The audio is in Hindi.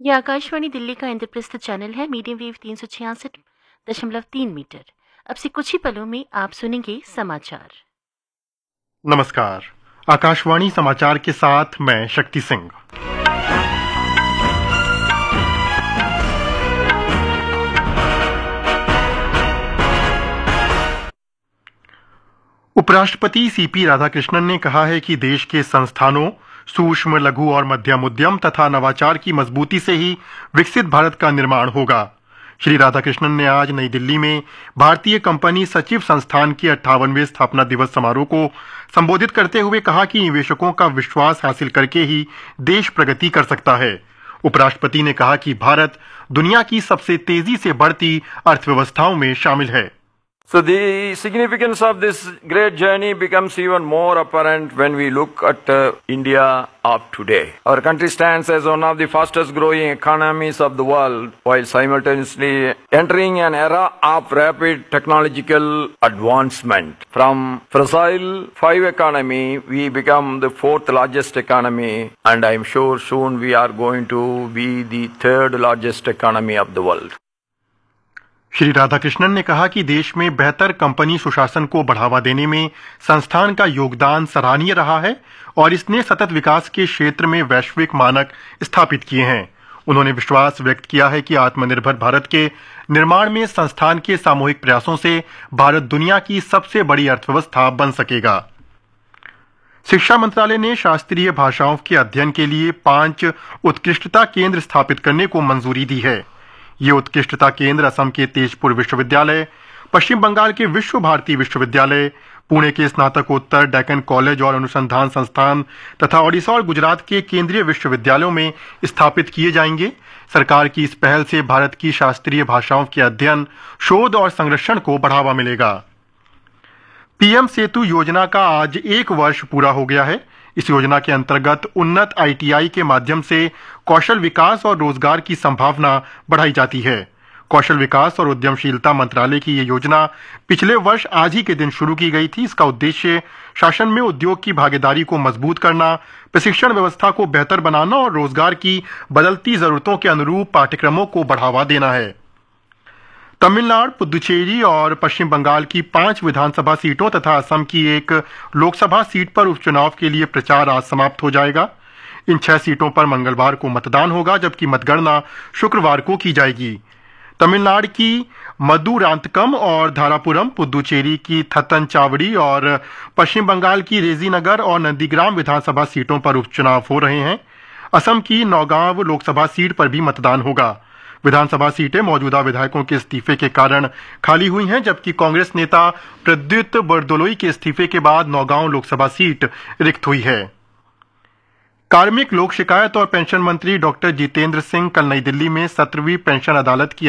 यह आकाशवाणी दिल्ली का इंद्रप्रस्थ चैनल है। Medium wave 366.3 metre. अब से कुछ ही पलों में आप सुनेंगे समाचार। नमस्कार, आकाशवाणी समाचार के साथ मैं शक्ति सिंह। उपराष्ट्रपति सीपी राधाकृष्णन ने कहा है कि देश के संस्थानों, सूक्ष्म, लघु और मध्यम उद्यम तथा नवाचार की मजबूती से ही विकसित भारत का निर्माण होगा। श्री राधाकृष्णन ने आज नई दिल्ली में भारतीय कंपनी सचिव संस्थान के 58वें स्थापना दिवस समारोह को संबोधित करते हुए कहा कि निवेशकों का विश्वास हासिल करके ही देश प्रगति कर सकता है। उपराष्ट्रपति ने कहा कि भारत दुनिया की सबसे तेजी से बढ़ती अर्थव्यवस्थाओं में शामिल है। So the significance of this great journey becomes even more apparent when we look at India of today. Our country stands as one of the fastest growing economies of the world while simultaneously entering an era of rapid technological advancement. From fragile 5 economy, we become the 4th largest economy, and I am sure soon we are going to be the 3rd largest economy of the world. Shri Radhakrishnan ने कहा कि देश में बेहतर कंपनी सुशासन को बढ़ावा देने में संस्थान का योगदान सराहनीय रहा है और इसने सतत विकास के क्षेत्र में वैश्विक मानक स्थापित किए हैं। उन्होंने विश्वास व्यक्त किया है कि आत्मनिर्भर भारत के निर्माण में संस्थान के सामूहिक प्रयासों से भारत दुनिया की सबसे बड़ी अर्थव्यवस्था बन सकेगा। शिक्षा मंत्रालय ने शास्त्रीय भाषाओं के अध्ययन के लिए 5 उत्कृष्टता केंद्र स्थापित करने को मंजूरी दी है। ये उत्कृष्टता केंद्र असम के तेजपुर विश्वविद्यालय, पश्चिम बंगाल के विश्व भारती विश्वविद्यालय, पुणे के स्नातकोत्तर डेक्कन कॉलेज और अनुसंधान संस्थान तथा ओडिशा और गुजरात के केंद्रीय विश्वविद्यालयों में स्थापित किए जाएंगे। सरकार की इस पहल से भारत की शास्त्रीय भाषाओं के अध्ययन, शोध और संरक्षण को बढ़ावा मिलेगा। पीएम सेतु योजना का आज 1 वर्ष पूरा हो गया है। इस योजना के अंतर्गत उन्नत आईटीआई के माध्यम से कौशल विकास और रोजगार की संभावना बढ़ाई जाती है। कौशल विकास और उद्यमशीलता मंत्रालय की यह योजना पिछले वर्ष आज ही के दिन शुरू की गई थी। इसका उद्देश्य शासन में उद्योग की भागीदारी को मजबूत करना, प्रशिक्षण व्यवस्था को बेहतर बनाना और रोजगार की बदलती जरूरतों के अनुरूप पाठ्यक्रमों को बढ़ावा देना है। तमिलनाडु, पुदुचेरी और पश्चिम बंगाल की 5 विधानसभा सीटों तथा असम की 1 लोकसभा सीट पर उपचुनाव के लिए प्रचार आज समाप्त हो जाएगा। इन 6 सीटों पर मंगलवार को मतदान होगा, जबकि मतगणना शुक्रवार को की जाएगी। तमिलनाडु की मदुरांतकम और धारापुरम, पुदुचेरी की थतनचावड़ी और पश्चिम बंगाल की रेजीनगर और नंदीग्राम विधानसभा सीटों पर उपचुनाव हो रहे हैं। असम की नौगांव लोकसभा सीट पर भी मतदान होगा। विधानसभा सीटें मौजूदा विधायकों के इस्तीफे के कारण खाली हुई हैं, जबकि कांग्रेस नेता प्रद्युत बरदोलोई के इस्तीफे के बाद नौगांव लोकसभा सीट रिक्त हुई है। कार्मिक लोक शिकायत और पेंशन मंत्री डॉक्टर जितेंद्र सिंह कल नई दिल्ली में 17वीं पेंशन अदालत की